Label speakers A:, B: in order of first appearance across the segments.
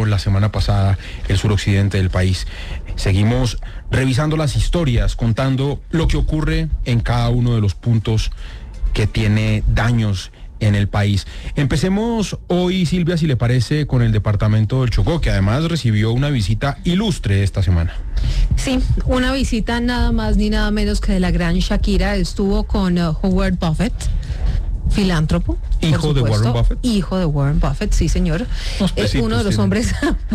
A: afectó la semana pasada el suroccidente del país. Seguimos revisando las historias, contando lo que ocurre en cada uno de los puntos que tiene daños en el país. Empecemos hoy, Silvia, si le parece, con el departamento del Chocó, que además recibió una visita ilustre esta semana.
B: Sí, una visita nada más ni nada menos que de la gran Shakira. Estuvo con Howard Buffett, filántropo.
A: Hijo de Warren Buffett.
B: Hijo de Warren Buffett, sí, señor. Uno de los hombres,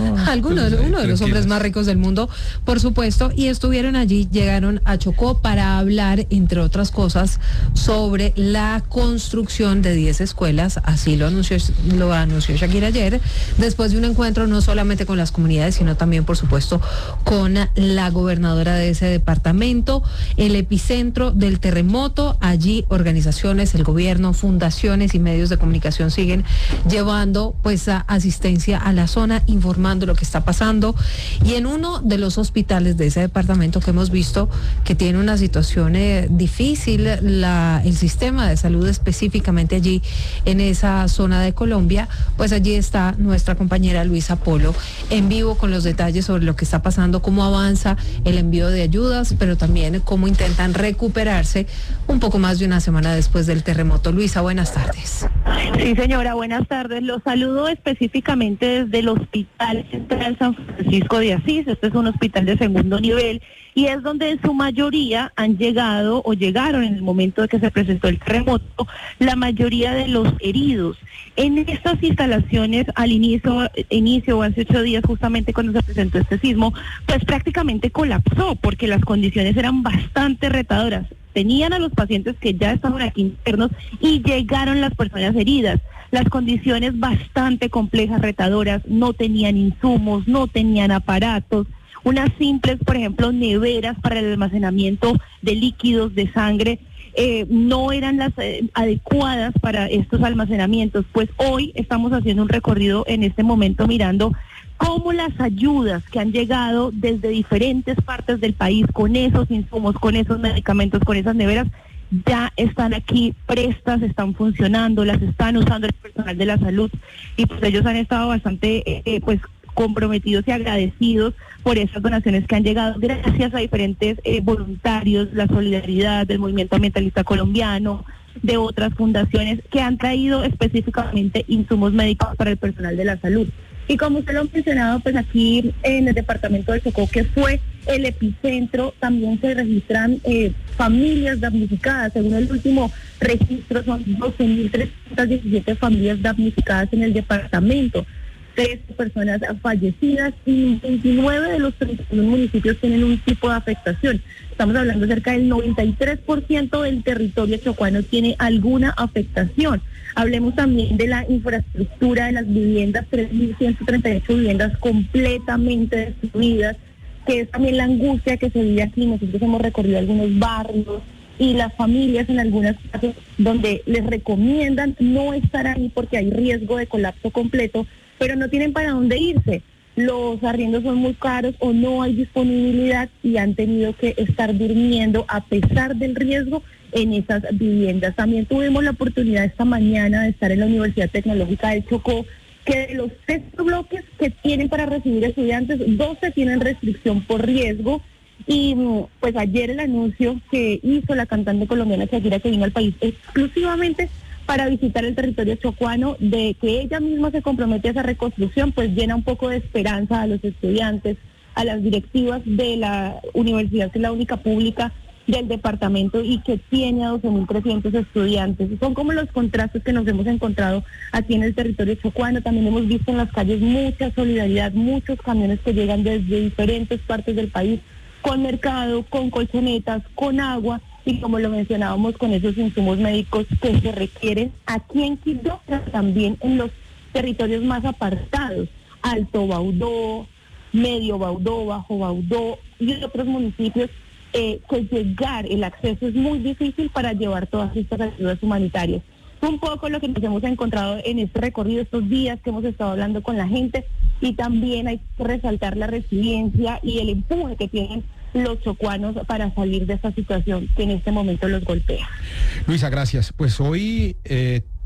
B: uno de los hombres más ricos del mundo, por supuesto. Y estuvieron allí, llegaron a Chocó para hablar, entre otras cosas, sobre la construcción de 10 escuelas. Así lo anunció Shakira ayer, después de un encuentro no solamente con las comunidades, sino también, por supuesto, con la gobernadora de ese departamento, el epicentro del terremoto. Allí organizaciones, el gobierno, fundaciones y medios de comunicación siguen llevando pues asistencia a la zona, informando lo que está pasando. Y en uno de los hospitales de ese departamento que hemos visto que tiene una situación difícil, el sistema de salud específicamente allí en esa zona de Colombia, pues allí está nuestra compañera Luisa Polo en vivo con los detalles sobre lo que está pasando, cómo avanza el envío de ayudas, pero también cómo intentan recuperarse un poco más de una semana después del terremoto. Luisa, buenas tardes.
C: Sí, señora, buenas tardes. Los saludo específicamente desde el Hospital Central San Francisco de Asís. Este es un hospital de segundo nivel y es donde en su mayoría han llegado o llegaron en el momento de que se presentó el terremoto la mayoría de los heridos. En estas instalaciones, al inicio o hace 8 días, justamente cuando se presentó este sismo, pues prácticamente colapsó porque las condiciones eran bastante retadoras. Tenían a los pacientes que ya estaban aquí internos y llegaron las personas heridas. Las condiciones bastante complejas, retadoras, no tenían insumos, no tenían aparatos. Unas simples, por ejemplo, neveras para el almacenamiento de líquidos, de sangre, no eran las adecuadas para estos almacenamientos. Pues hoy estamos haciendo un recorrido en este momento mirando cómo las ayudas que han llegado desde diferentes partes del país con esos insumos, con esos medicamentos, con esas neveras, ya están aquí prestas, están funcionando, las están usando el personal de la salud y pues ellos han estado bastante comprometidos y agradecidos por esas donaciones que han llegado gracias a diferentes voluntarios, la solidaridad del movimiento ambientalista colombiano, de otras fundaciones que han traído específicamente insumos médicos para el personal de la salud. Y como usted lo ha mencionado, pues aquí en el departamento de Chocó, que fue el epicentro, también se registran familias damnificadas. Según el último registro, son 12.317 familias damnificadas en el departamento. 13 personas fallecidas y 29 de los 31 municipios tienen un tipo de afectación. Estamos hablando cerca del 93% del territorio chocuano tiene alguna afectación. Hablemos también de la infraestructura de las viviendas, 3.138 viviendas completamente destruidas, que es también la angustia que se vive aquí. Nosotros hemos recorrido algunos barrios y las familias en algunas casas donde les recomiendan no estar ahí porque hay riesgo de colapso completo, pero no tienen para dónde irse. Los arriendos son muy caros o no hay disponibilidad y han tenido que estar durmiendo a pesar del riesgo en esas viviendas. También tuvimos la oportunidad esta mañana de estar en la Universidad Tecnológica del Chocó, que de los 6 bloques que tienen para recibir estudiantes, 12 tienen restricción por riesgo. Y pues ayer el anuncio que hizo la cantante colombiana Shakira, que vino al país exclusivamente para visitar el territorio chocuano, de que ella misma se compromete a esa reconstrucción, pues llena un poco de esperanza a los estudiantes, a las directivas de la universidad, que es la única pública del departamento y que tiene a 12.300 estudiantes. Son como los contrastes que nos hemos encontrado aquí en el territorio chocuano. También hemos visto en las calles mucha solidaridad, muchos camiones que llegan desde diferentes partes del país, con mercado, con colchonetas, con agua, y como lo mencionábamos, con esos insumos médicos que se requieren aquí en Quibdó, pero también en los territorios más apartados, Alto Baudó, Medio Baudó, Bajo Baudó y otros municipios, que llegar, el acceso es muy difícil para llevar todas estas ayudas humanitarias. Un poco lo que nos hemos encontrado en este recorrido, estos días que hemos estado hablando con la gente, y también hay que resaltar la resiliencia y el empuje que tienen los chocuanos para salir de esta situación que en este momento los golpea.
A: Luisa, gracias. Pues hoy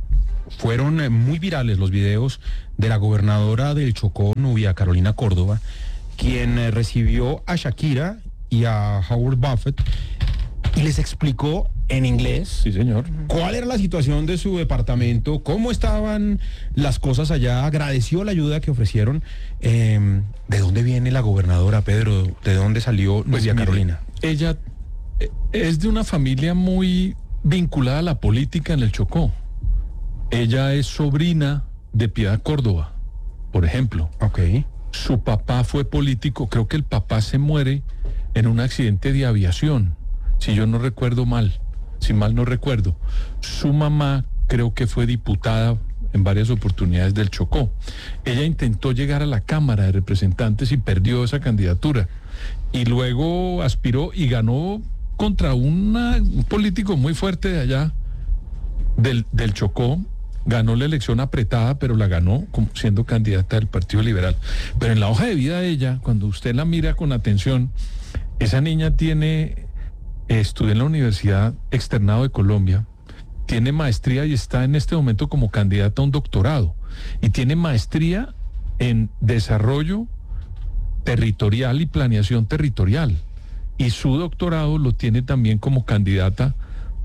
A: fueron muy virales los videos de la gobernadora del Chocó, Nubia Carolina Córdoba, quien recibió a Shakira y a Howard Buffett y les explicó en inglés,
D: sí, señor,
A: cuál era la situación de su departamento, cómo estaban las cosas allá, agradeció la ayuda que ofrecieron. ¿De dónde viene la gobernadora, Pedro? ¿De dónde salió Nubia Carolina?
D: Ella es de una familia muy vinculada a la política en el Chocó. Ella es sobrina de Piedad Córdoba, por ejemplo.
A: Ok.
D: Su papá fue político, creo que el papá se muere en un accidente de aviación, si yo no recuerdo mal, si mal no recuerdo. Su mamá creo que fue diputada en varias oportunidades del Chocó. Ella intentó llegar a la Cámara de Representantes y perdió esa candidatura. Y luego aspiró y ganó contra un político muy fuerte de allá, del Chocó. Ganó la elección apretada, pero la ganó siendo candidata del Partido Liberal. Pero en la hoja de vida de ella, cuando usted la mira con atención, esa niña estudió en la Universidad Externado de Colombia, tiene maestría y está en este momento como candidata a un doctorado, y tiene maestría en desarrollo territorial y planeación territorial, y su doctorado lo tiene también como candidata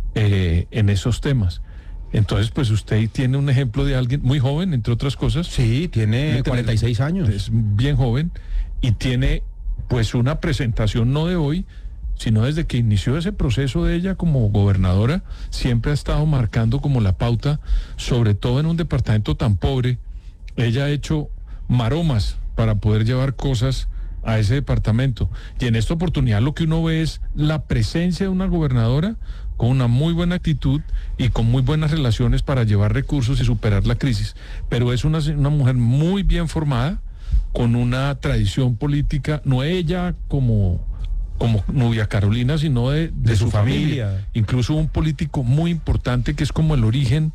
D: en esos temas. Entonces, pues usted tiene un ejemplo de alguien muy joven, entre otras cosas.
A: Sí, tiene 46 años.
D: Es bien joven y tiene pues una presentación no de hoy, sino desde que inició ese proceso de ella como gobernadora, siempre ha estado marcando como la pauta, sobre todo en un departamento tan pobre. Ella ha hecho maromas para poder llevar cosas a ese departamento. Y en esta oportunidad lo que uno ve es la presencia de una gobernadora con una muy buena actitud y con muy buenas relaciones para llevar recursos y superar la crisis. Pero es una mujer muy bien formada, con una tradición política, no ella como Nubia Carolina, sino de su familia. Incluso un político muy importante que es como el origen.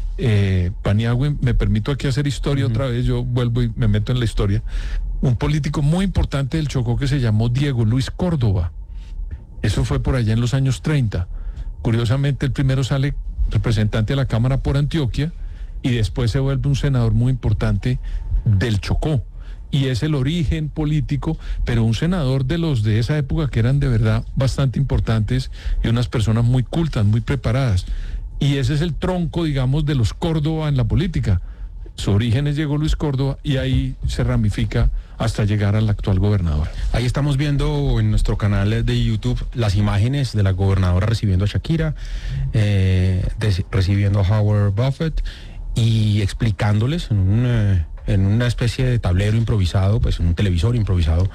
D: Paniagua, me permito aquí hacer historia otra vez, yo vuelvo y me meto en la historia. Un político muy importante del Chocó que se llamó Diego Luis Córdoba. Eso fue por allá en los años 30. Curiosamente, el primero sale representante de la Cámara por Antioquia y después se vuelve un senador muy importante del Chocó. Y es el origen político, pero un senador de los de esa época que eran de verdad bastante importantes y unas personas muy cultas, muy preparadas. Y ese es el tronco, digamos, de los Córdoba en la política. Su origen es Diego Luis Córdoba y ahí se ramifica hasta llegar al actual gobernador.
A: Ahí estamos viendo en nuestro canal de YouTube las imágenes de la gobernadora recibiendo a Shakira, recibiendo a Howard Buffett y explicándoles en una especie de tablero improvisado, pues en un televisor improvisado,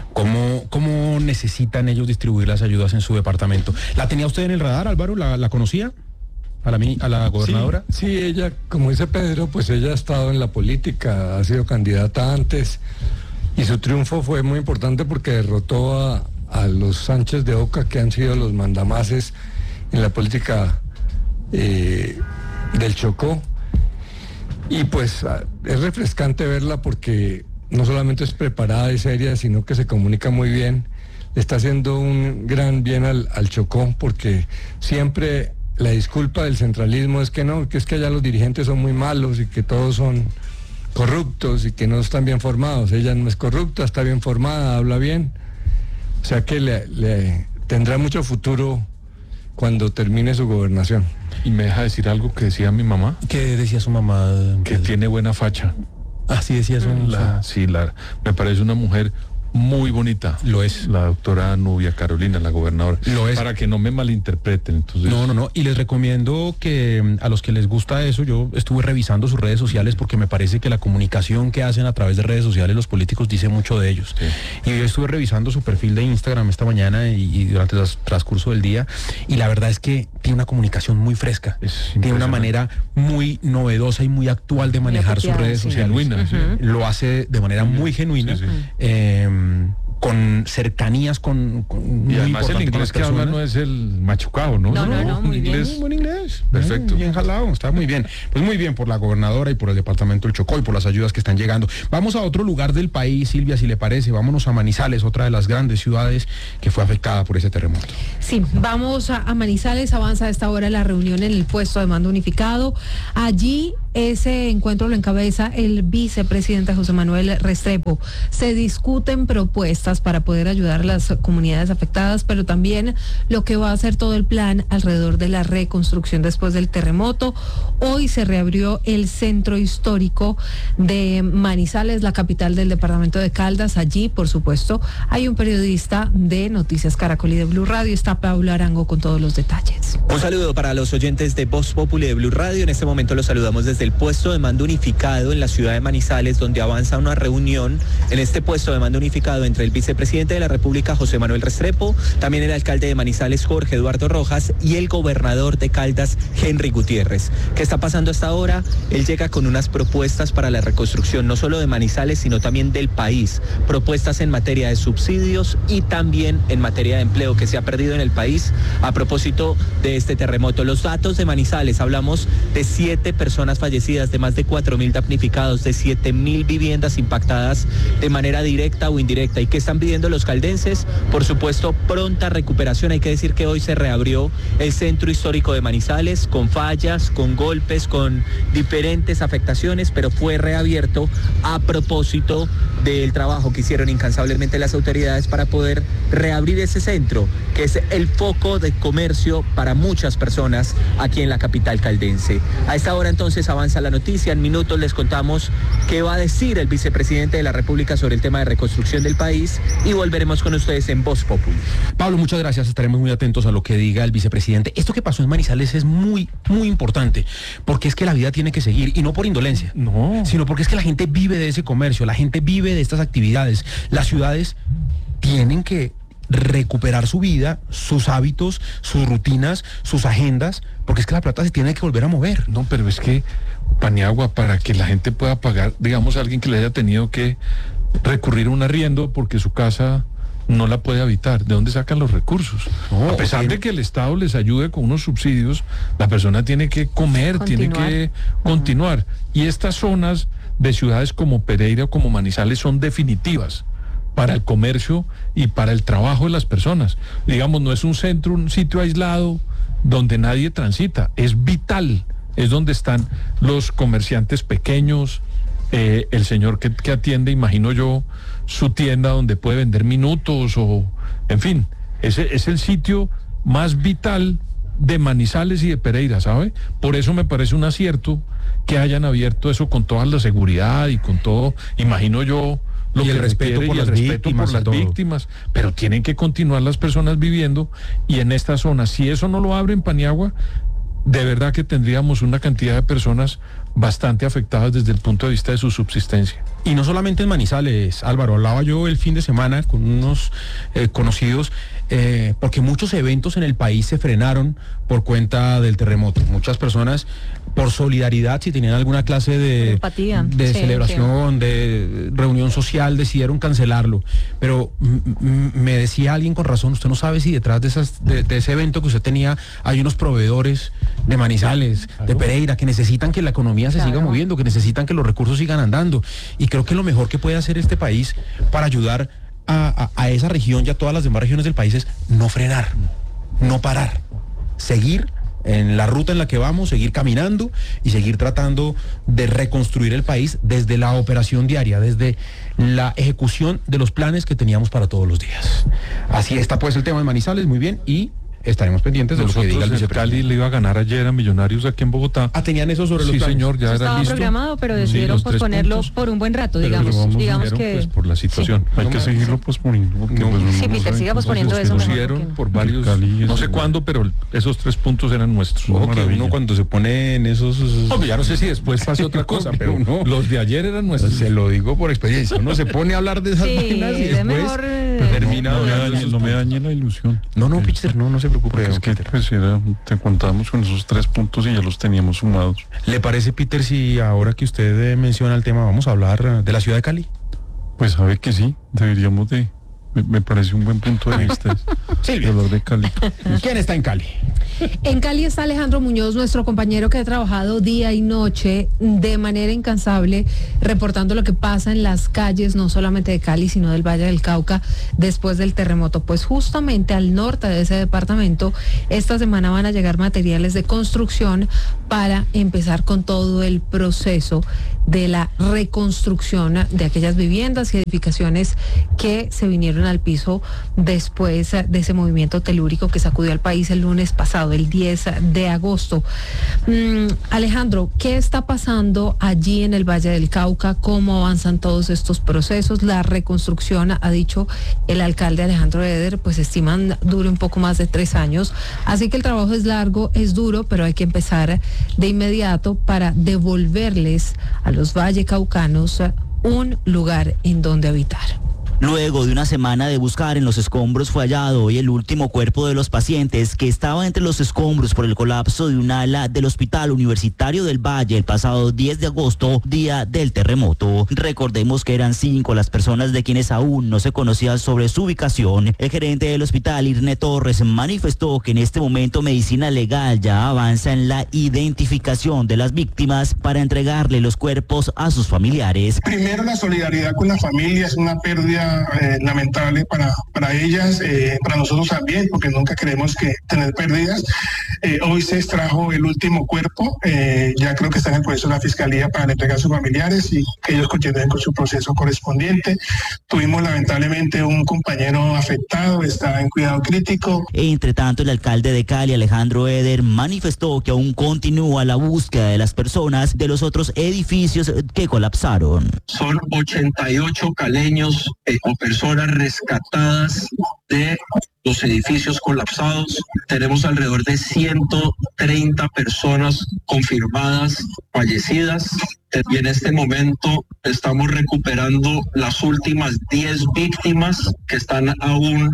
A: cómo necesitan ellos distribuir las ayudas en su departamento. ¿La tenía usted en el radar, Álvaro? ¿La conocía? ¿A la gobernadora?
E: Sí, ella, como dice Pedro, pues ella ha estado en la política, ha sido candidata antes, y su triunfo fue muy importante porque derrotó a los Sánchez de Oca, que han sido los mandamases en la política del Chocó. Y pues es refrescante verla porque no solamente es preparada y seria, sino que se comunica muy bien. Le está haciendo un gran bien al Chocó, porque siempre la disculpa del centralismo es que no, que es que allá los dirigentes son muy malos y que todos son corruptos y que no están bien formados. Ella no es corrupta, está bien formada, habla bien. O sea que le tendrá mucho futuro cuando termine su gobernación.
D: Y me deja decir algo que decía mi mamá.
A: ¿Qué decía su mamá?
D: Que tiene buena facha.
A: Así decía su mamá.
D: Me parece una mujer muy bonita.
A: Lo es.
D: La doctora Nubia Carolina, la gobernadora.
A: Lo es.
D: Para que no me malinterpreten. Entonces...
A: No. Y les recomiendo que a los que les gusta eso, yo estuve revisando sus redes sociales porque me parece que la comunicación que hacen a través de redes sociales los políticos dice mucho de ellos. Sí. Y yo estuve revisando su perfil de Instagram esta mañana y durante el transcurso del día, y la verdad es que tiene una comunicación muy fresca. Tiene una manera muy novedosa y muy actual de manejar sus redes sociales.
D: Genuina, sí.
A: Lo hace de manera muy genuina. Sí. Con cercanías
D: y además el inglés que habla no es el machucado, ¿no?
B: No, muy
A: inglés,
B: bien.
A: Buen inglés.
D: Perfecto.
A: Bien jalado, está muy bien. Pues muy bien por la gobernadora y por el departamento del Chocó y por las ayudas que están llegando. Vamos a otro lugar del país, Silvia, si le parece. Vámonos a Manizales, otra de las grandes ciudades que fue afectada por ese terremoto.
B: Sí, vamos a Manizales. Avanza a esta hora la reunión en el puesto de mando unificado. Allí Ese encuentro lo encabeza el vicepresidente José Manuel Restrepo. Se discuten propuestas para poder ayudar a las comunidades afectadas, pero también lo que va a ser todo el plan alrededor de la reconstrucción después del terremoto. Hoy se reabrió el centro histórico de Manizales, la capital del departamento de Caldas. Allí, por supuesto, hay un periodista de Noticias Caracol y de Blue Radio. Está Pablo Arango con todos los detalles.
F: Un saludo para los oyentes de Voz Populi de Blue Radio. En este momento los saludamos desde el puesto de mando unificado en la ciudad de Manizales, donde avanza una reunión en este puesto de mando unificado entre el vicepresidente de la República, José Manuel Restrepo, también el alcalde de Manizales, Jorge Eduardo Rojas, y el gobernador de Caldas, Henry Gutiérrez. ¿Qué está pasando hasta ahora? Él llega con unas propuestas para la reconstrucción, no solo de Manizales, sino también del país. Propuestas en materia de subsidios y también en materia de empleo que se ha perdido en el país a propósito de este terremoto. Los datos de Manizales, hablamos de 7 personas fallecidas, de más de 4.000 damnificados, de 7.000 viviendas impactadas de manera directa o indirecta. ¿Y qué están pidiendo los caldenses? Por supuesto, pronta recuperación. Hay que decir que hoy se reabrió el centro histórico de Manizales, con fallas, con golpes, con diferentes afectaciones, pero fue reabierto a propósito del trabajo que hicieron incansablemente las autoridades para poder reabrir ese centro, que es el foco de comercio para muchas personas aquí en la capital caldense. A esta hora entonces avanza la noticia. En minutos les contamos qué va a decir el vicepresidente de la República sobre el tema de reconstrucción del país y volveremos con ustedes en Voz Populi.
A: Pablo, muchas gracias. Estaremos muy atentos a lo que diga el vicepresidente. Esto que pasó en Manizales es muy, muy importante, porque es que la vida tiene que seguir, y no por indolencia, sino porque es que la gente vive de ese comercio, la gente vive de estas actividades. Las ciudades tienen que recuperar su vida, sus hábitos, sus rutinas, sus agendas, porque es que la plata se tiene que volver a mover.
D: No, pero es que Paniagua, para que la gente pueda pagar, digamos, a alguien que le haya tenido que recurrir a un arriendo porque su casa no la puede habitar, ¿de dónde sacan los recursos? No, a pesar de que el Estado les ayude con unos subsidios, la persona tiene que comer, tiene que continuar. Y estas zonas de ciudades como Pereira o como Manizales son definitivas para el comercio y para el trabajo de las personas. Digamos, no es un centro, un sitio aislado donde nadie transita, es vital, es donde están los comerciantes pequeños, el señor que atiende, imagino yo, su tienda donde puede vender minutos o, en fin, ese es el sitio más vital de Manizales y de Pereira, ¿sabe? Por eso me parece un acierto que hayan abierto eso con toda la seguridad y con todo, imagino yo, lo
A: y
D: que
A: el respeto por las
D: víctimas, pero tienen que continuar las personas viviendo, y en esta zona, si eso no lo abre en Paniagua, de verdad que tendríamos una cantidad de personas bastante afectadas desde el punto de vista de su subsistencia.
A: Y no solamente en Manizales, Álvaro, hablaba yo el fin de semana con unos conocidos, porque muchos eventos en el país se frenaron por cuenta del terremoto. Muchas personas, por solidaridad, si tenían alguna clase de empatía, de celebración, de reunión social, decidieron cancelarlo. Pero me decía alguien con razón, usted no sabe si detrás de ese evento que usted tenía hay unos proveedores de Manizales, de Pereira, que necesitan que la economía se siga moviendo, que necesitan que los recursos sigan andando. Y creo que lo mejor que puede hacer este país para ayudar a esa región y a todas las demás regiones del país es no frenar, no parar, seguir en la ruta en la que vamos, seguir caminando y seguir tratando de reconstruir el país desde la operación diaria, desde la ejecución de los planes que teníamos para todos los días. Así está pues el tema de Manizales, muy bien, y estaremos pendientes de lo que diga el vicepresidente.
D: Cali le iba a ganar ayer a Millonarios aquí en Bogotá.
A: ¿Tenían eso sobre los planes?
D: Sí, señor, ya era
G: estaba
D: listo.
G: Programado, pero decidieron posponerlo por un buen rato, digamos que...
D: Pues por la situación.
H: Hay que seguirlo posponiendo.
G: Sí, Peter, siga posponiendo eso.
D: Pusieron por varios, no sé cuándo, pero esos 3 puntos eran nuestros.
A: Uno cuando se pone en esos...
D: ya no sé si después pase otra cosa, pero no, los de ayer eran nuestros.
A: Se lo digo por experiencia. Uno se pone a hablar de esas vainas y después termina...
H: No me dañe la ilusión.
A: No, Peter, no se preocupe.
H: Es que pues te contábamos con esos 3 puntos y ya los teníamos sumados.
A: ¿Le parece, Peter, si ahora que usted menciona el tema vamos a hablar de la ciudad de Cali?
H: Pues sabe que sí, deberíamos de Me parece un buen punto de vista.
A: Silvia.
H: El dolor de Cali.
A: ¿Quién está en Cali?
B: En Cali está Alejandro Muñoz, nuestro compañero que ha trabajado día y noche de manera incansable, reportando lo que pasa en las calles, no solamente de Cali, sino del Valle del Cauca, después del terremoto. Pues justamente al norte de ese departamento, esta semana van a llegar materiales de construcción para empezar con todo el proceso de la reconstrucción de aquellas viviendas y edificaciones que se vinieron al piso después de ese movimiento telúrico que sacudió al país el lunes pasado, el 10 de agosto. Alejandro, ¿qué está pasando allí en el Valle del Cauca? ¿Cómo avanzan todos estos procesos? La reconstrucción, ha dicho el alcalde Alejandro Eder, pues estiman dure un poco más de 3 años. Así que el trabajo es largo, es duro, pero hay que empezar de inmediato para devolverles a los vallecaucanos un lugar en donde habitar.
I: Luego de una semana de buscar en los escombros, fue hallado hoy el último cuerpo de los pacientes que estaban entre los escombros por el colapso de un ala del Hospital Universitario del Valle el pasado 10 de agosto, día del terremoto. Recordemos que eran 5 las personas de quienes aún no se conocía sobre su ubicación. El gerente del hospital, Irne Torres, manifestó que en este momento Medicina Legal ya avanza en la identificación de las víctimas para entregarle los cuerpos a sus familiares.
J: Primero, la solidaridad con la familia, es una pérdida lamentable para ellas, para nosotros también, porque nunca queremos tener pérdidas. Hoy se extrajo el último cuerpo, ya creo que está en el proceso de la Fiscalía para entregar a sus familiares y que ellos continúen con su proceso correspondiente. Tuvimos lamentablemente un compañero afectado, está en cuidado crítico.
I: Entre tanto, el alcalde de Cali, Alejandro Eder, manifestó que aún continúa la búsqueda de las personas de los otros edificios que colapsaron.
K: Son 88 caleños o personas rescatadas de los edificios colapsados. Tenemos alrededor de 130 personas confirmadas fallecidas. Y en este momento estamos recuperando las últimas 10 víctimas que están aún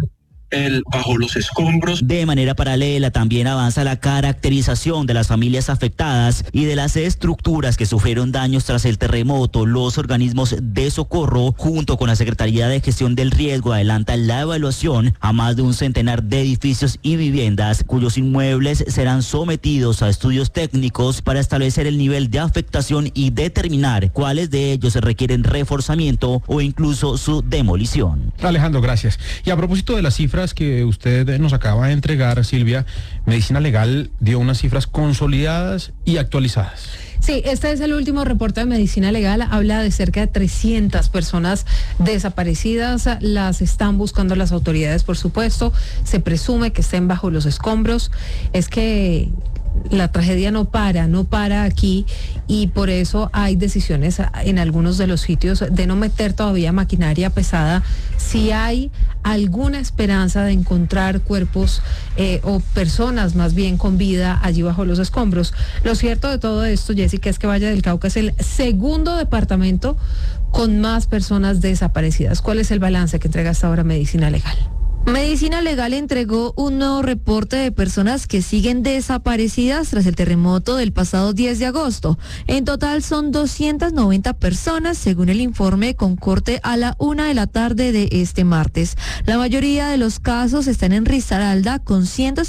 K: bajo los escombros.
I: De manera paralela también avanza la caracterización de las familias afectadas y de las estructuras que sufrieron daños tras el terremoto. Los organismos de socorro, junto con la Secretaría de Gestión del Riesgo, adelantan la evaluación a más de un centenar de edificios y viviendas cuyos inmuebles serán sometidos a estudios técnicos para establecer el nivel de afectación y determinar cuáles de ellos requieren reforzamiento o incluso su demolición.
A: Alejandro, gracias. Y a propósito de las cifras que usted nos acaba de entregar, Silvia, Medicina Legal dio unas cifras consolidadas y actualizadas.
B: Sí, este es el último reporte de Medicina Legal, habla de cerca de 300 personas desaparecidas, las están buscando las autoridades, por supuesto, se presume que estén bajo los escombros. Es que la tragedia no para aquí, y por eso hay decisiones en algunos de los sitios de no meter todavía maquinaria pesada si hay alguna esperanza de encontrar cuerpos o personas más bien con vida allí bajo los escombros. Lo cierto de todo esto, Jessica, es que Valle del Cauca es el segundo departamento con más personas desaparecidas. ¿Cuál es el balance que entrega hasta ahora Medicina Legal?
L: Medicina Legal entregó un nuevo reporte de personas que siguen desaparecidas tras el terremoto del pasado 10 de agosto. En total son 290 personas, según el informe con corte a la 1:00 p.m. de este martes. La mayoría de los casos están en Risaralda, con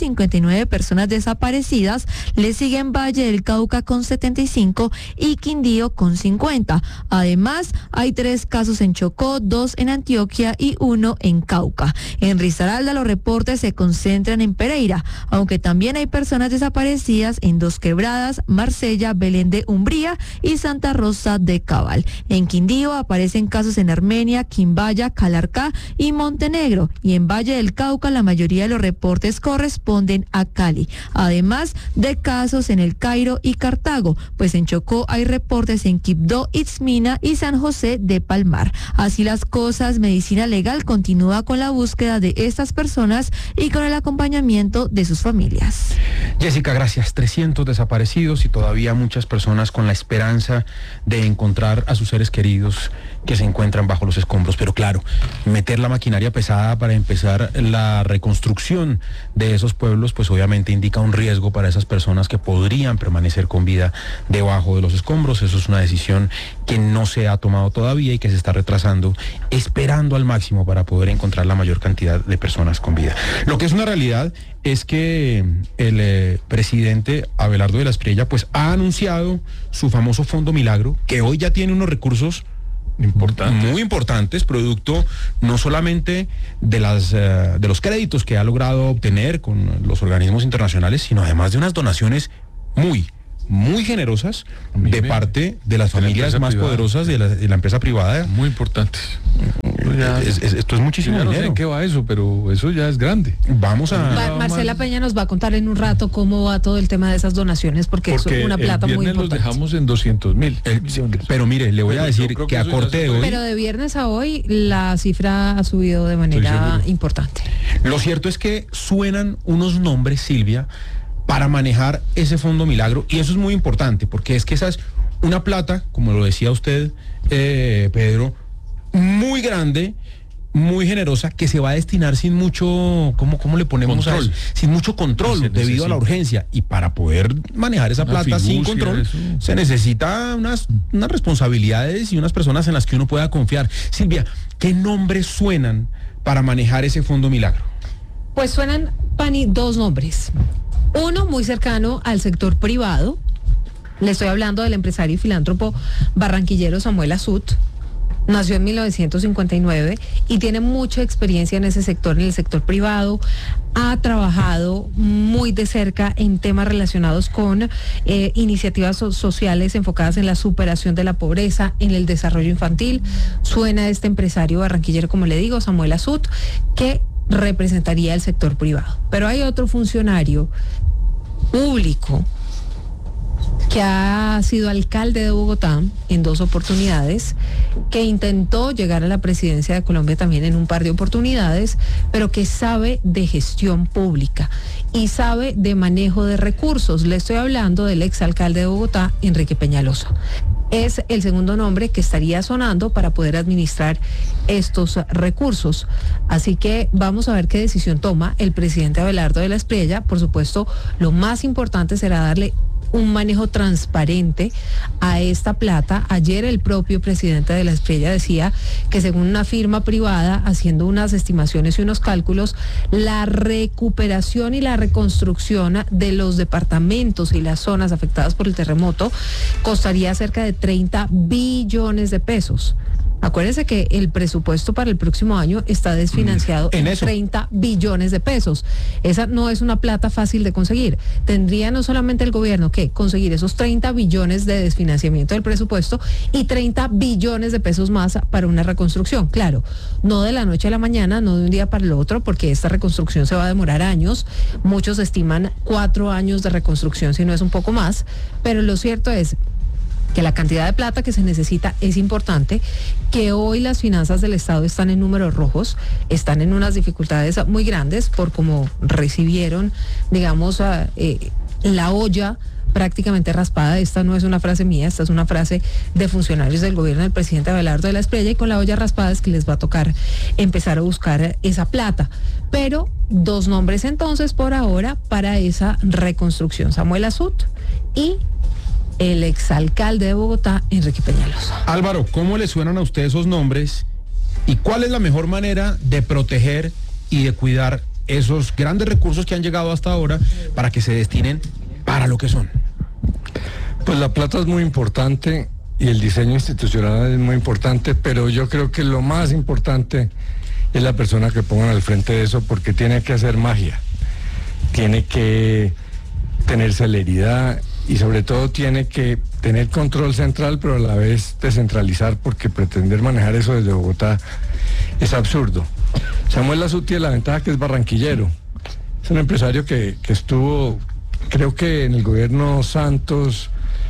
L: 159 personas desaparecidas. Le siguen Valle del Cauca con 75 y Quindío con 50. Además, hay 3 casos en Chocó, 2 en Antioquia y 1 en Cauca. En Risaralda los reportes se concentran en Pereira, aunque también hay personas desaparecidas en Dos Quebradas, Marsella, Belén de Umbría y Santa Rosa de Cabal. En Quindío aparecen casos en Armenia, Quimbaya, Calarcá y Montenegro, y en Valle del Cauca la mayoría de los reportes corresponden a Cali, además de casos en El Cairo y Cartago, pues en Chocó hay reportes en Quibdó, Itzmina y San José de Palmar. Así las cosas, Medicina Legal continúa con la búsqueda de de estas personas y con el acompañamiento de sus familias.
A: Jessica, gracias. 300 desaparecidos y todavía muchas personas con la esperanza de encontrar a sus seres queridos que se encuentran bajo los escombros. Pero claro, meter la maquinaria pesada para empezar la reconstrucción de esos pueblos, pues obviamente indica un riesgo para esas personas que podrían permanecer con vida debajo de los escombros. Eso es una decisión que no se ha tomado todavía y que se está retrasando, esperando al máximo para poder encontrar la mayor cantidad de personas con vida. Lo que es una realidad es que el presidente Abelardo de la Espriella pues ha anunciado su famoso Fondo Milagro, que hoy ya tiene unos recursos muy importantes, producto no solamente de los créditos que ha logrado obtener con los organismos internacionales, sino además de unas donaciones muy generosas de parte de las familias más poderosas de la empresa privada.
D: Muy importantes.
A: Esto es muchísimo dinero.
D: No sé en qué va eso, pero eso ya es grande.
A: Vamos a...
B: Marcela Peña nos va a contar en un rato cómo va todo el tema de esas donaciones, porque es una plata muy importante.
D: Los dejamos en 200.000.
A: Pero mire, le voy a decir que a corte de hoy...
B: Pero de viernes a hoy la cifra ha subido de manera importante.
A: Lo cierto es que suenan unos nombres, Silvia, para manejar ese Fondo Milagro, y eso es muy importante, porque es que esa es una plata, como lo decía usted, Pedro, muy grande, muy generosa, que se va a destinar sin mucho, ¿cómo le ponemos control? Sin mucho control, debido a la urgencia, y para poder manejar esa plata sin control, se necesita unas responsabilidades y unas personas en las que uno pueda confiar. Silvia, ¿qué nombres suenan para manejar ese Fondo Milagro?
B: Pues suenan, Pani, dos nombres. Uno muy cercano al sector privado. Le estoy hablando del empresario y filántropo barranquillero Samuel Azut. Nació en 1959 y tiene mucha experiencia en ese sector, en el sector privado. Ha trabajado muy de cerca en temas relacionados con iniciativas sociales enfocadas en la superación de la pobreza, en el desarrollo infantil. Suena este empresario barranquillero, como le digo, Samuel Azut, que representaría el sector privado. Pero hay otro funcionario público que ha sido alcalde de Bogotá en 2 oportunidades, que intentó llegar a la presidencia de Colombia también en un par de oportunidades, pero que sabe de gestión pública y sabe de manejo de recursos. Le estoy hablando del exalcalde de Bogotá, Enrique Peñalosa. Es el segundo nombre que estaría sonando para poder administrar estos recursos. Así que vamos a ver qué decisión toma el presidente Abelardo de la Espriella. Por supuesto, lo más importante será darle un manejo transparente a esta plata. Ayer el propio presidente de la Espriella decía que según una firma privada, haciendo unas estimaciones y unos cálculos, la recuperación y la reconstrucción de los departamentos y las zonas afectadas por el terremoto costaría cerca de 30 billones de pesos. Acuérdense que el presupuesto para el próximo año está desfinanciado en 30 billones de pesos. Esa no es una plata fácil de conseguir. Tendría no solamente el gobierno que conseguir esos 30 billones de desfinanciamiento del presupuesto y 30 billones de pesos más para una reconstrucción. Claro, no de la noche a la mañana, no de un día para el otro, porque esta reconstrucción se va a demorar años. Muchos estiman 4 años de reconstrucción, si no es un poco más. Pero lo cierto es que la cantidad de plata que se necesita es importante, que hoy las finanzas del Estado están en números rojos, están en unas dificultades muy grandes por cómo recibieron, digamos, la olla prácticamente raspada. Esta no es una frase mía, esta es una frase de funcionarios del gobierno del presidente Abelardo de la Espriella, y con la olla raspada es que les va a tocar empezar a buscar esa plata. Pero 2 nombres entonces por ahora para esa reconstrucción: Samuel Azut y el exalcalde de Bogotá, Enrique Peñalosa.
A: Álvaro, ¿cómo le suenan a usted esos nombres? ¿Y cuál es la mejor manera de proteger y de cuidar esos grandes recursos que han llegado hasta ahora para que se destinen para lo que son?
E: Pues la plata es muy importante y el diseño institucional es muy importante, pero yo creo que lo más importante es la persona que pongan al frente de eso, porque tiene que hacer magia, tiene que tener celeridad y sobre todo tiene que tener control central, pero a la vez descentralizar, porque pretender manejar eso desde Bogotá es absurdo. Samuel Azut tiene la ventaja que es barranquillero. Es un empresario que estuvo, creo que en el gobierno Santos,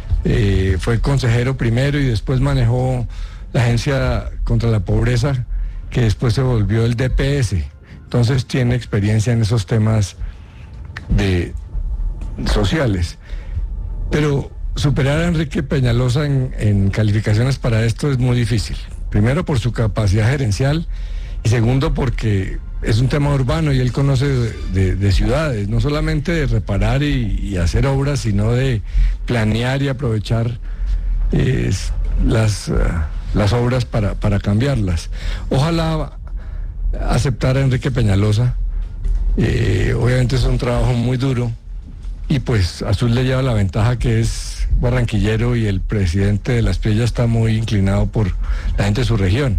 E: fue consejero primero y después manejó la Agencia contra la Pobreza, que después se volvió el DPS, entonces tiene experiencia en esos temas sociales. Pero superar a Enrique Peñalosa en calificaciones para esto es muy difícil. Primero por su capacidad gerencial y segundo porque es un tema urbano y él conoce de ciudades, no solamente de reparar y hacer obras, sino de planear y aprovechar las obras para cambiarlas. Ojalá aceptara a Enrique Peñalosa. Obviamente es un trabajo muy duro y pues Azul le lleva la ventaja que es barranquillero y el presidente de Las Pillas está muy inclinado por la gente de su región.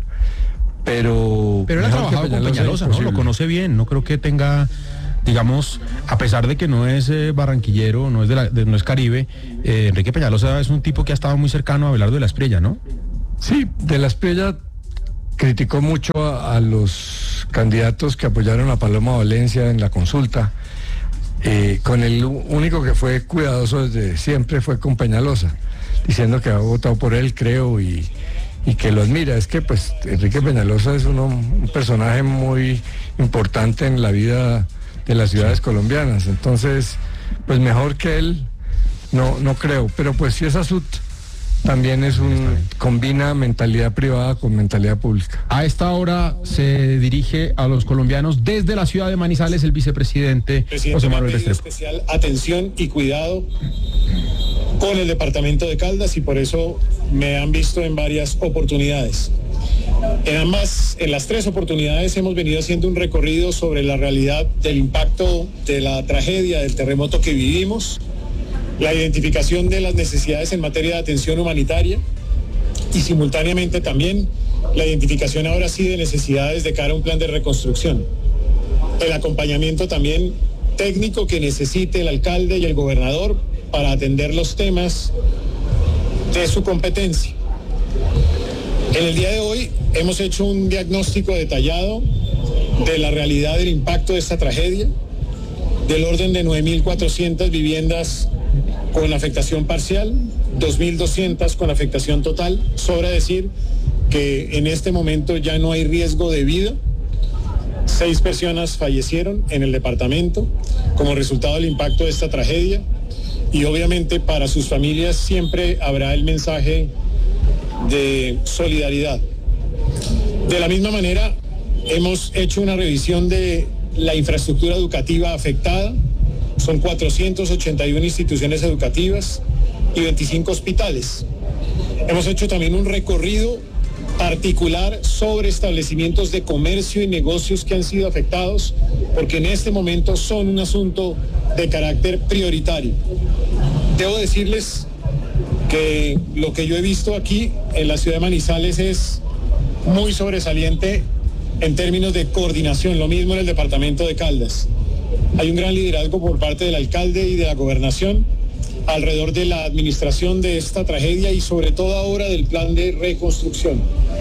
E: Pero
A: él ha trabajado con Peñalosa, ¿no? Lo conoce bien, no creo que tenga, digamos, a pesar de que no es barranquillero, no es Caribe, Enrique Peñalosa es un tipo que ha estado muy cercano a Abelardo de la Espriella, ¿no?
E: Sí, de la Espriella criticó mucho a los candidatos que apoyaron a Paloma Valencia en la consulta. Con el único que fue cuidadoso desde siempre fue con Peñalosa, diciendo que ha votado por él, creo, y que lo admira. Es que pues Enrique Peñalosa es un personaje muy importante en la vida de las ciudades colombianas, entonces pues mejor que él no creo, pero pues si es Azul también combina mentalidad privada con mentalidad pública.
A: A esta hora se dirige a los colombianos desde la ciudad de Manizales el vicepresidente José Manuel Restrepo.
M: Especial atención y cuidado con el departamento de Caldas y por eso me han visto en varias oportunidades. En las tres oportunidades hemos venido haciendo un recorrido sobre la realidad del impacto de la tragedia del terremoto que vivimos, la identificación de las necesidades en materia de atención humanitaria y simultáneamente también la identificación ahora sí de necesidades de cara a un plan de reconstrucción. El acompañamiento también técnico que necesite el alcalde y el gobernador para atender los temas de su competencia. En el día de hoy hemos hecho un diagnóstico detallado de la realidad del impacto de esta tragedia, del orden de 9.400 viviendas con afectación parcial, 2.200 con afectación total. Sobra decir que en este momento ya no hay riesgo de vida. 6 personas fallecieron en el departamento como resultado del impacto de esta tragedia y obviamente para sus familias siempre habrá el mensaje de solidaridad. De la misma manera, hemos hecho una revisión de la infraestructura educativa afectada. Son 481 instituciones educativas y 25 hospitales. Hemos hecho también un recorrido particular sobre establecimientos de comercio y negocios que han sido afectados, porque en este momento son un asunto de carácter prioritario. Debo decirles que lo que yo he visto aquí en la ciudad de Manizales es muy sobresaliente en términos de coordinación, lo mismo en el departamento de Caldas. Hay un gran liderazgo por parte del alcalde y de la gobernación alrededor de la administración de esta tragedia y sobre todo ahora del plan de reconstrucción.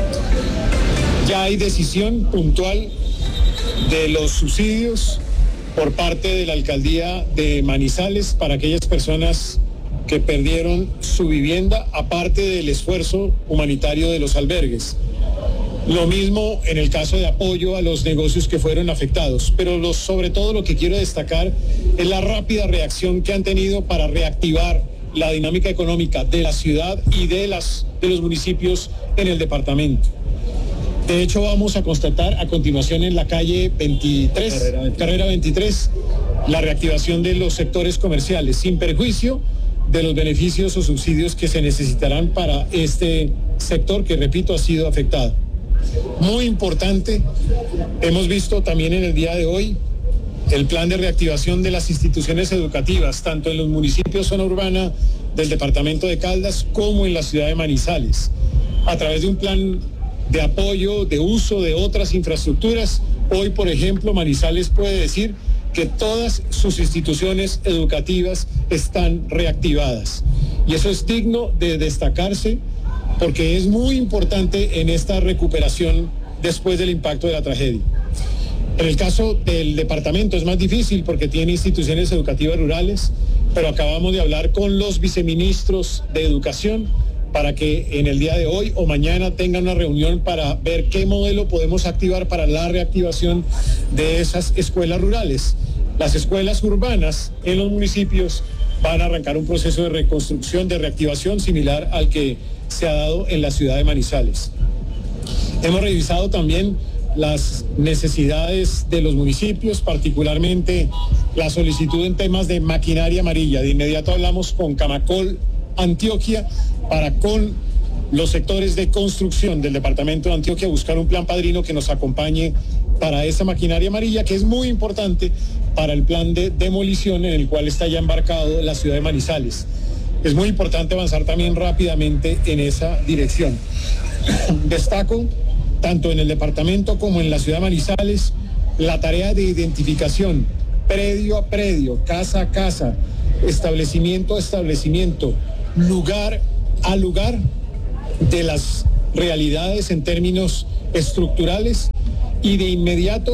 M: Ya hay decisión puntual de los subsidios por parte de la alcaldía de Manizales para aquellas personas que perdieron su vivienda, aparte del esfuerzo humanitario de los albergues. Lo mismo en el caso de apoyo a los negocios que fueron afectados, pero sobre todo lo que quiero destacar es la rápida reacción que han tenido para reactivar la dinámica económica de la ciudad y de los municipios en el departamento. De hecho, vamos a constatar a continuación en la calle 23, carrera 23, la reactivación de los sectores comerciales, sin perjuicio de los beneficios o subsidios que se necesitarán para este sector que, repito, ha sido afectado. Muy importante, hemos visto también en el día de hoy el plan de reactivación de las instituciones educativas, tanto en los municipios zona urbana del departamento de Caldas como en la ciudad de Manizales, a través de un plan de apoyo, de uso de otras infraestructuras. Hoy, por ejemplo, Manizales puede decir que todas sus instituciones educativas están reactivadas. Y eso es digno de destacarse porque es muy importante en esta recuperación después del impacto de la tragedia. En el caso del departamento es más difícil porque tiene instituciones educativas rurales, pero acabamos de hablar con los viceministros de Educación para que en el día de hoy o mañana tengan una reunión para ver qué modelo podemos activar para la reactivación de esas escuelas rurales. Las escuelas urbanas en los municipios van a arrancar un proceso de reconstrucción, de reactivación similar al que se ha dado en la ciudad de Manizales. Hemos revisado también las necesidades de los municipios, particularmente la solicitud en temas de maquinaria amarilla. De inmediato hablamos con Camacol Antioquia para con los sectores de construcción del departamento de Antioquia buscar un plan padrino que nos acompañe para esa maquinaria amarilla, que es muy importante para el plan de demolición en el cual está ya embarcado la ciudad de Manizales. Es muy importante avanzar también rápidamente en esa dirección. Destaco, tanto en el departamento como en la ciudad de Manizales, la tarea de identificación, predio a predio, casa a casa, establecimiento a establecimiento, lugar a lugar, de las realidades en términos estructurales, y de inmediato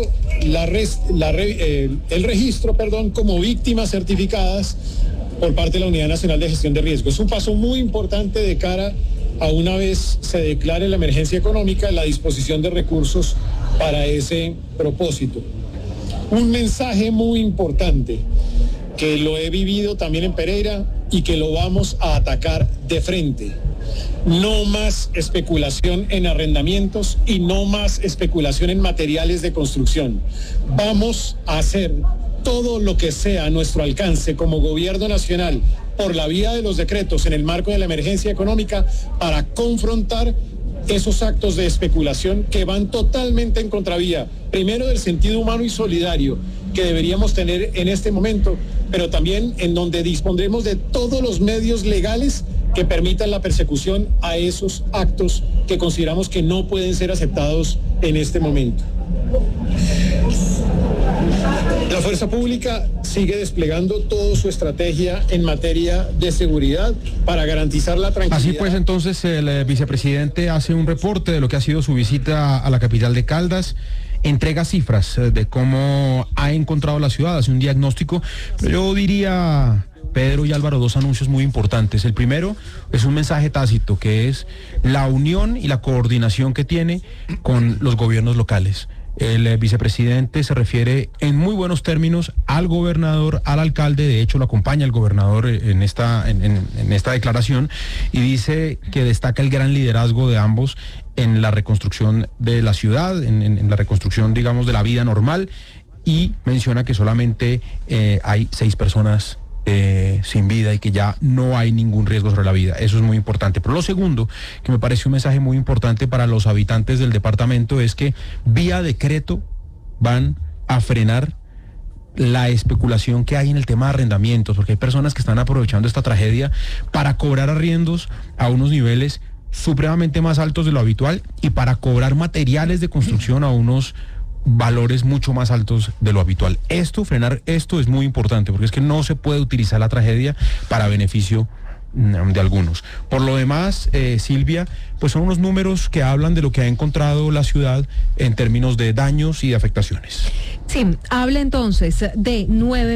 M: el registro como víctimas certificadas por parte de la Unidad Nacional de Gestión de Riesgos. Es un paso muy importante de cara a una vez se declare la emergencia económica, la disposición de recursos para ese propósito. Un mensaje muy importante que lo he vivido también en Pereira y que lo vamos a atacar de frente. No más especulación en arrendamientos y no más especulación en materiales de construcción. Vamos a hacer todo lo que sea a nuestro alcance como gobierno nacional por la vía de los decretos en el marco de la emergencia económica para confrontar esos actos de especulación que van totalmente en contravía, primero del sentido humano y solidario que deberíamos tener en este momento, pero también en donde dispondremos de todos los medios legales que permitan la persecución a esos actos que consideramos que no pueden ser aceptados en este momento. La fuerza pública sigue desplegando toda su estrategia en materia de seguridad para garantizar la tranquilidad.
A: Así pues, entonces, el vicepresidente hace un reporte de lo que ha sido su visita a la capital de Caldas, entrega cifras de cómo ha encontrado la ciudad, hace un diagnóstico, pero yo diría, Pedro y Álvaro, dos anuncios muy importantes. El primero es un mensaje tácito, que es la unión y la coordinación que tiene con los gobiernos locales. El vicepresidente se refiere en muy buenos términos al gobernador, al alcalde, de hecho lo acompaña el gobernador en esta declaración, y dice que destaca el gran liderazgo de ambos en la reconstrucción de la ciudad, en la reconstrucción, digamos, de la vida normal, y menciona que solamente hay 6 personas sin vida y que ya no hay ningún riesgo sobre la vida. Eso es muy importante. Pero lo segundo, que me parece un mensaje muy importante para los habitantes del departamento, es que vía decreto van a frenar la especulación que hay en el tema de arrendamientos, porque hay personas que están aprovechando esta tragedia para cobrar arriendos a unos niveles supremamente más altos de lo habitual y para cobrar materiales de construcción a unos valores mucho más altos de lo habitual. Frenar esto es muy importante, porque es que no se puede utilizar la tragedia para beneficio de algunos. Por lo demás, Silvia, pues son unos números que hablan de lo que ha encontrado la ciudad en términos de daños y de afectaciones.
B: Sí, habla entonces de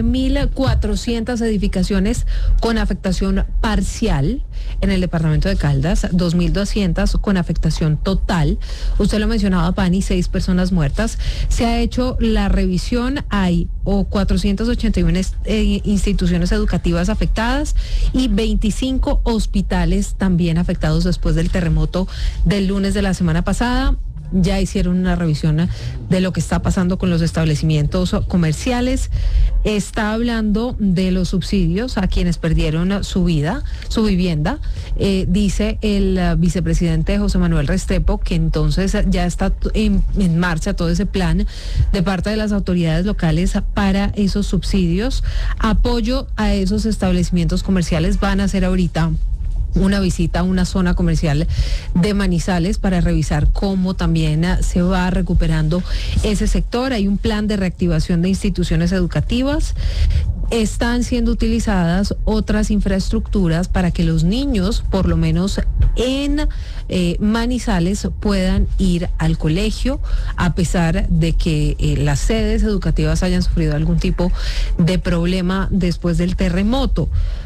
B: 9.400 edificaciones con afectación parcial en el departamento de Caldas, 2.200 con afectación total. Usted lo mencionaba, Pani, 6 personas muertas. Se ha hecho la revisión, hay 481 instituciones educativas afectadas y 25 hospitales también afectados después del terremoto del lunes de la semana pasada. Ya hicieron una revisión de lo que está pasando con los establecimientos comerciales. Está hablando de los subsidios a quienes perdieron su vivienda. Dice el vicepresidente José Manuel Restrepo que entonces ya está en marcha todo ese plan de parte de las autoridades locales para esos subsidios. Apoyo a esos establecimientos comerciales. Van a hacer ahorita una visita a una zona comercial de Manizales para revisar cómo también se va recuperando ese sector. Hay un plan de reactivación de instituciones educativas. Están siendo utilizadas otras infraestructuras para que los niños, por lo menos en Manizales, puedan ir al colegio, a pesar de que las sedes educativas hayan sufrido algún tipo de problema después del terremoto.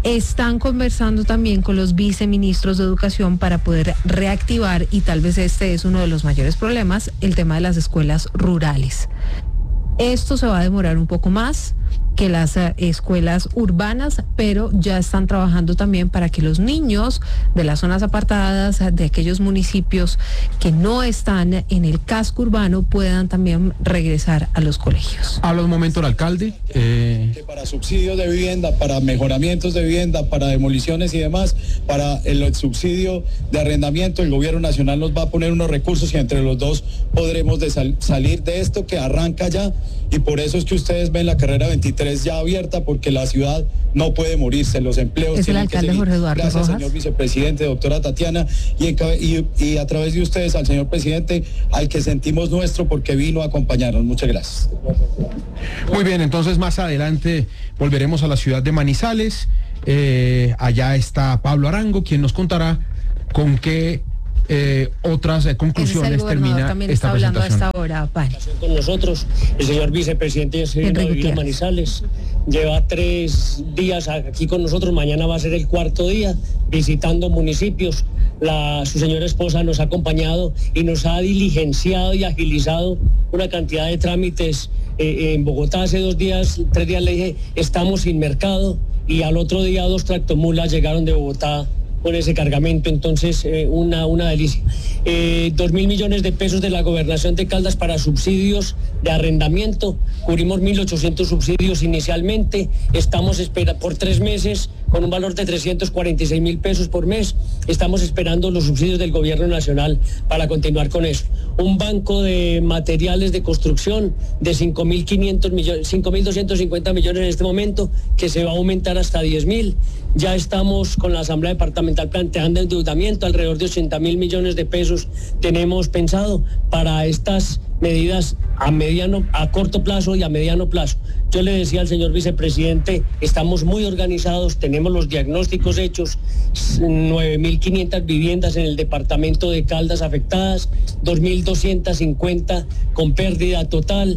B: están conversando también con los viceministros de Educación para poder reactivar, y tal vez este es uno de los mayores problemas, el tema de las escuelas rurales. Esto se va a demorar un poco más que las escuelas urbanas, pero ya están trabajando también para que los niños de las zonas apartadas, de aquellos municipios que no están en el casco urbano, puedan también regresar a los colegios.
A: Habla un momento el alcalde.
N: Para subsidios de vivienda, para mejoramientos de vivienda, para demoliciones y demás, para el subsidio de arrendamiento, el gobierno nacional nos va a poner unos recursos y entre los dos podremos salir de esto que arranca ya, y por eso es que ustedes ven la carrera 23 ya abierta, porque la ciudad no puede morirse, los empleos
B: es
N: tienen
B: el alcalde
N: que seguir.
B: Jorge Eduardo
N: Gracias,
B: Rojas.
N: señor vicepresidente, doctora Tatiana, y a través de ustedes al señor presidente, al que sentimos nuestro porque vino a acompañarnos. Muchas gracias.
A: Muy bien, entonces más adelante volveremos a la ciudad de Manizales. Allá está Pablo Arango, quien nos contará con qué otras conclusiones termina
B: también
A: esta
B: está hablando
A: presentación.
B: A esta hora, Pani.
O: Con nosotros, el señor vicepresidente se vino a vivir a Manizales, lleva 3 días aquí con nosotros, mañana va a ser el 4º día, visitando municipios. Su señora esposa nos ha acompañado y nos ha diligenciado y agilizado una cantidad de trámites. En Bogotá hace 3 días le dije, estamos sin mercado, y al otro día 2 tractomulas llegaron de Bogotá con ese cargamento, entonces una delicia. 2.000 millones de pesos de la gobernación de Caldas para subsidios de arrendamiento, cubrimos 1.800 subsidios inicialmente, estamos por 3 meses con un valor de 346.000 pesos por mes, estamos esperando los subsidios del gobierno nacional para continuar con eso. Un banco de materiales de construcción de 5.500 millones, 5.250 millones en este momento, que se va a aumentar hasta 10.000. Ya estamos con la Asamblea Departamental planteando endeudamiento, alrededor de 80.000 millones de pesos tenemos pensado para estas medidas a corto plazo y a mediano plazo. Yo le decía al señor vicepresidente, estamos muy organizados, tenemos los diagnósticos hechos, 9.500 viviendas en el departamento de Caldas afectadas, 2.250 con pérdida total,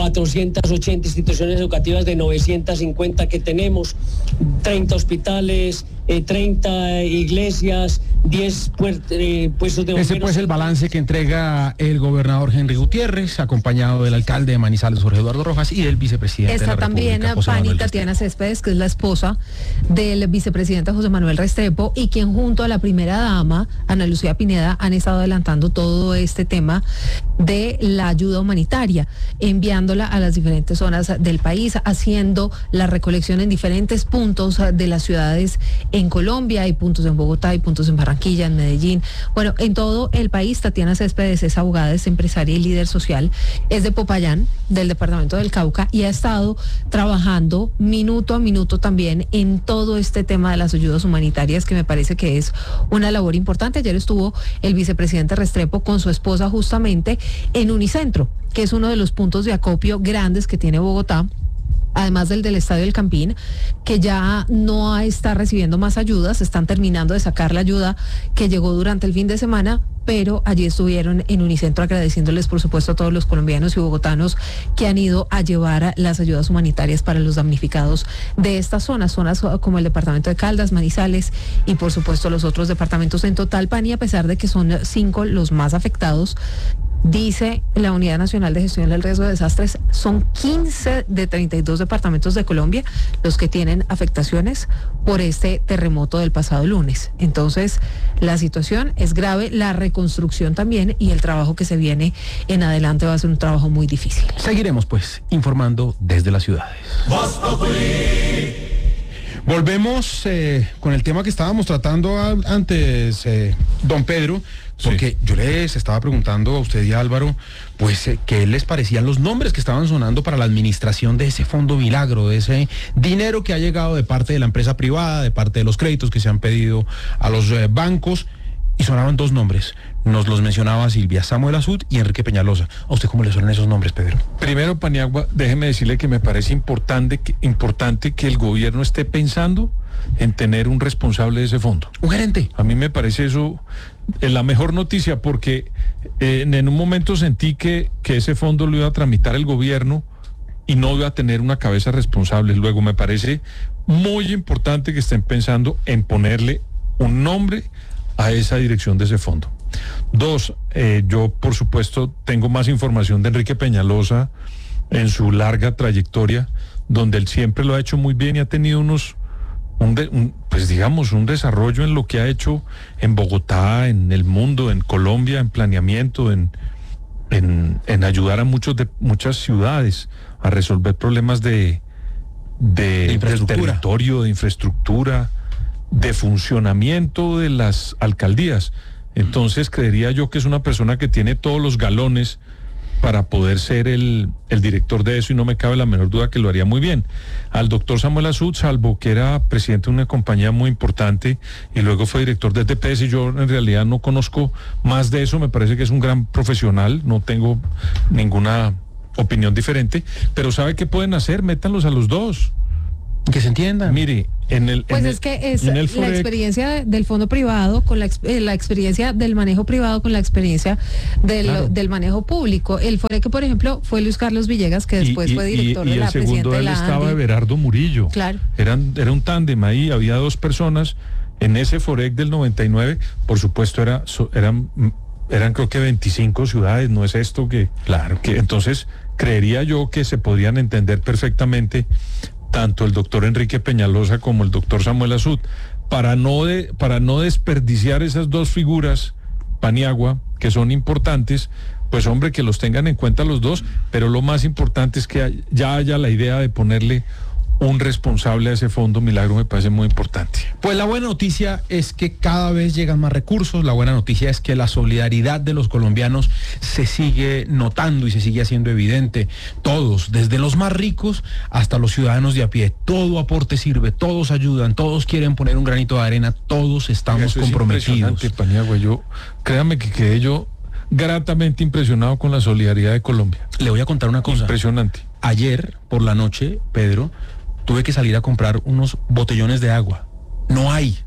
O: 480 instituciones educativas de 950 que tenemos, 30 hospitales, 30 iglesias, 10 puestos de bomberos.
A: Ese pues el balance que entrega el gobernador Henry Gutiérrez, acompañado del alcalde de Manizales, Jorge Eduardo Rojas, y del vicepresidente
B: Está
A: de la
B: también
A: República,
B: Pani Tatiana Céspedes, que es la esposa del vicepresidente José Manuel Restrepo, y quien junto a la primera dama, Ana Lucía Pineda, han estado adelantando todo este tema de la ayuda humanitaria, enviándola a las diferentes zonas del país, haciendo la recolección en diferentes puntos de las ciudades en Colombia. Hay puntos en Bogotá, hay puntos en Barranquilla, en Medellín, bueno, en todo el país. Tatiana Céspedes es abogada, es empresaria y líder social, es de Popayán, del departamento del Cauca, y ha estado trabajando minuto a minuto también en todo este tema de las ayudas humanitarias, que me parece que es una labor importante. Ayer estuvo el vicepresidente Restrepo con su esposa justamente en Unicentro, que es uno de los puntos de acopio grandes que tiene Bogotá, además del Estadio del Campín, que ya no está recibiendo más ayudas, están terminando de sacar la ayuda que llegó durante el fin de semana, pero allí estuvieron en Unicentro agradeciéndoles, por supuesto, a todos los colombianos y bogotanos que han ido a llevar las ayudas humanitarias para los damnificados de estas zonas como el departamento de Caldas, Manizales y, por supuesto, los otros departamentos en total, Pani, a pesar de que son 5 los más afectados. Dice la Unidad Nacional de Gestión del Riesgo de Desastres, son 15 de 32 departamentos de Colombia los que tienen afectaciones por este terremoto del pasado lunes. Entonces, la situación es grave, la reconstrucción también, y el trabajo que se viene en adelante va a ser un trabajo muy difícil.
A: Seguiremos pues informando desde las ciudades. Volvemos con el tema que estábamos tratando antes, don Pedro, porque sí, yo les estaba preguntando a usted y a Álvaro, pues, ¿qué les parecían los nombres que estaban sonando para la administración de ese fondo milagro, de ese dinero que ha llegado de parte de la empresa privada, de parte de los créditos que se han pedido a los bancos? Y sonaban 2 nombres. Nos los mencionaba Silvia, Samuel Azud y Enrique Peñalosa. ¿A usted cómo le suenan esos nombres, Pedro?
D: Primero, Paniagua, déjeme decirle que me parece importante que el gobierno esté pensando en tener un responsable de ese fondo.
A: Un gerente.
D: A mí me parece eso la mejor noticia, porque en un momento sentí que ese fondo lo iba a tramitar el gobierno y no iba a tener una cabeza responsable. Luego me parece muy importante que estén pensando en ponerle un nombre a esa dirección de ese fondo. 2, yo por supuesto tengo más información de Enrique Peñalosa en su larga trayectoria, donde él siempre lo ha hecho muy bien y ha tenido un desarrollo en lo que ha hecho en Bogotá, en el mundo, en Colombia, en planeamiento, en ayudar a muchas ciudades a resolver problemas del territorio, de infraestructura, de funcionamiento de las alcaldías. Entonces creería yo que es una persona que tiene todos los galones para poder ser el director de eso, y no me cabe la menor duda que lo haría muy bien. Al doctor Samuel Azud, salvo que era presidente de una compañía muy importante y luego fue director de TPS, y yo en realidad no conozco más de eso, me parece que es un gran profesional, no tengo ninguna opinión diferente, pero ¿sabe qué pueden hacer? Métanlos a los dos.
A: Que se entiendan.
D: Mire,
B: la experiencia del fondo privado con la experiencia del manejo privado con la experiencia del manejo público. El Foreque, por ejemplo, fue Luis Carlos Villegas, que después fue director de la presidencia de la ANDI. Y el segundo estaba
D: Everardo Murillo.
B: Claro.
D: Era un tándem ahí, había 2 personas en ese Forec del 99, por supuesto eran creo que 25 ciudades, no es esto que... Claro. Que entonces creería yo que se podrían entender perfectamente tanto el doctor Enrique Peñalosa como el doctor Samuel Azud, para no desperdiciar esas 2 figuras, Paniagua, que son importantes, pues hombre, que los tengan en cuenta los 2, pero lo más importante es que ya haya la idea de ponerle un responsable a ese fondo. Milagro, me parece muy importante.
A: Pues la buena noticia es que cada vez llegan más recursos, la buena noticia es que la solidaridad de los colombianos se sigue notando y se sigue haciendo evidente. Todos, desde los más ricos hasta los ciudadanos de a pie, todo aporte sirve, todos ayudan, todos quieren poner un granito de arena, todos estamos comprometidos.
D: Paniagua, créame que quedé yo gratamente impresionado con la solidaridad de Colombia.
A: Le voy a contar una cosa.
D: Impresionante.
A: Ayer por la noche, Pedro, tuve que salir a comprar unos botellones de agua. No hay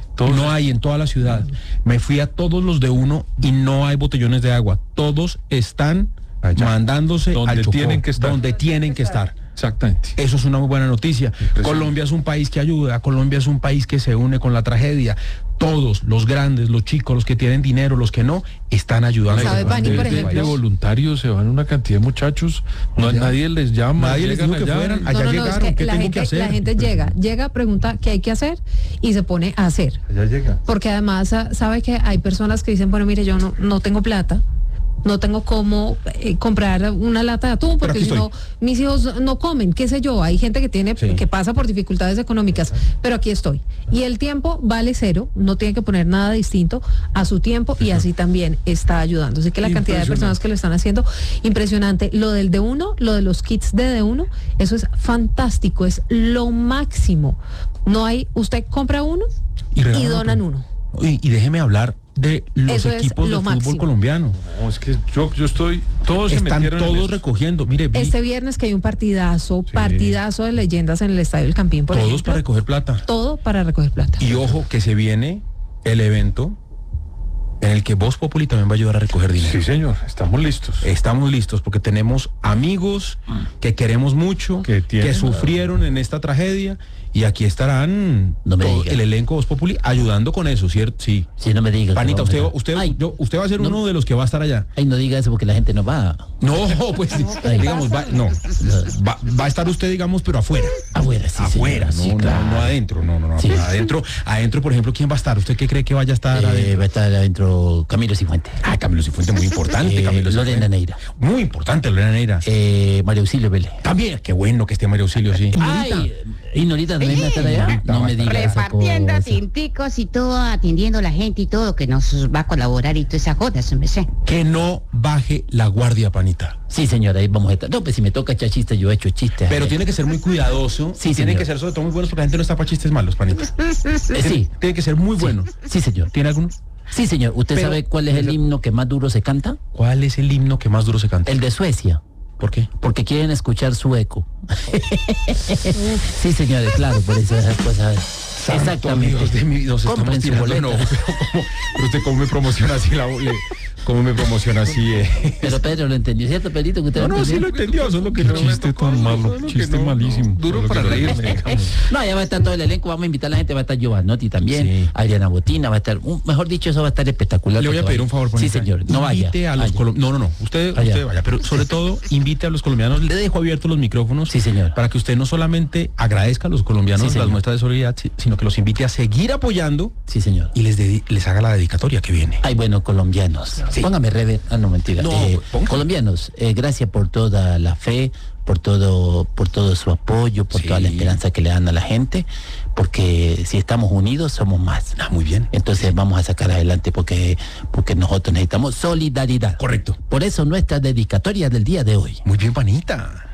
A: en toda la ciudad. Me fui a todos los de uno y no hay botellones de agua. Todos están mandándose al Chocó, donde tienen que estar.
D: Exactamente.
A: Eso es una muy buena noticia. Colombia es un país que ayuda, Colombia es un país que se une con la tragedia. Todos, los grandes, los chicos, los que tienen dinero, los que no, están ayudando.
B: ¿Sabe, Bani, por ejemplo?
D: De voluntarios se van una cantidad de muchachos, nadie les llama,
A: nadie les dijo que fueran, allá llegaron, ¿qué tengo que hacer?
B: La gente llega, pregunta qué hay que hacer y se pone a hacer.
D: Allá llega.
B: Porque además sabe que hay personas que dicen, bueno, mire, yo no tengo plata, no tengo cómo comprar una lata de atún porque si no mis hijos no comen, qué sé yo. Hay gente que pasa por dificultades económicas, pero aquí estoy. Y el tiempo vale 0, no tiene que poner nada distinto a su tiempo y así también está ayudando. Así que la cantidad de personas que lo están haciendo, impresionante. Lo del D1, lo de los kits de D1, eso es fantástico, es lo máximo. No hay, usted compra uno y donan uno.
A: Y déjeme hablar de los equipos de fútbol colombiano.
D: No, es que yo estoy, todos
A: están todos recogiendo. Mire,
B: este viernes que hay un partidazo de leyendas en el Estadio del Campín, por ejemplo.
A: Todos para recoger plata.
B: Todo para recoger plata.
A: Y ojo que se viene el evento en el que Voz Populi también va a ayudar a recoger dinero.
D: Sí, señor, estamos listos.
A: Estamos listos porque tenemos amigos que queremos mucho, que sufrieron en esta tragedia, y aquí estarán el elenco Voz Populi ayudando con eso, ¿cierto? Sí.
P: Sí, no me digas.
A: Panita, usted va a ser uno de los que va a estar allá.
P: Ay, no diga eso porque la gente no va.
A: No, pues digamos, va a estar usted, digamos, pero afuera.
P: Afuera, sí.
A: Afuera,
P: sí,
A: no,
P: claro.
A: no adentro, no. Sí. Adentro, por ejemplo, ¿quién va a estar? ¿Usted qué cree que vaya a estar adentro?
P: Va a estar adentro Camilo Cifuentes.
A: Camilo Cifuentes, muy importante.
P: Lorena Neira.
A: Muy importante, Lorena Neira.
P: María Auxilio Vélez.
A: También, qué bueno que esté María Auxilio, sí.
P: ¿Y Norita también va a estar allá? No me digas.
Q: Repartiendo tinticos y todo, atendiendo a la gente y todo, que nos va a colaborar y todas esas cosas, me sé.
A: Que no baje la guardia, Panita.
P: Sí, señora, ahí vamos a estar. No, pues si me toca echar chistes, yo he hecho chistes.
A: Pero tiene que ser muy cuidadoso.
P: Sí,
A: tiene que ser sobre todo muy buenos porque la gente no está para chistes malos, Panita.
P: Sí.
A: Tiene que ser muy bueno.
P: Sí, señor.
A: ¿Tiene alguno?
P: Sí, señor. ¿Usted sabe cuál es el himno que más duro se canta?
A: ¿Cuál es el himno que más duro se canta?
P: El de Suecia.
A: ¿Por qué?
P: Porque quieren escuchar su eco. Sí, señores, claro, por esas cosas. Exactamente.
A: Dios de mi Dios,
P: compren su boleto.
A: pero usted cómo me promociona así la ¿Cómo me promociona así?
P: Pero Pedro lo entendió, ¿cierto, Pedrito? Que usted
A: No, sí lo entendió, solo que
H: Qué
A: no.
H: chiste tan malo, chiste malísimo.
A: Duro para reírme.
P: No, ya va a estar todo el elenco, vamos a invitar a la gente, va a estar Giovanotti también, Adriana Botina, va a estar, mejor dicho, eso va a estar espectacular.
A: Le voy a pedir un favor,
P: Sí, señor, no vaya.
A: Invite a los colombianos. No, usted vaya, pero sobre todo invite a los colombianos, le dejo abiertos los micrófonos.
P: Sí, señor.
A: Para que usted no solamente agradezca a los colombianos las muestras de solidaridad, sino que los invite a seguir apoyando.
P: Sí, señor.
A: Y les haga la dedicatoria que viene.
P: Ay, bueno, colombianos. Sí. Póngame rever. No, mentira. Colombianos, gracias por toda la fe, por todo su apoyo, por toda la esperanza que le dan a la gente, porque si estamos unidos somos más.
A: Muy bien.
P: Entonces vamos a sacar adelante porque nosotros necesitamos solidaridad.
A: Correcto.
P: Por eso nuestra dedicatoria del día de hoy.
A: Muy bien, panita.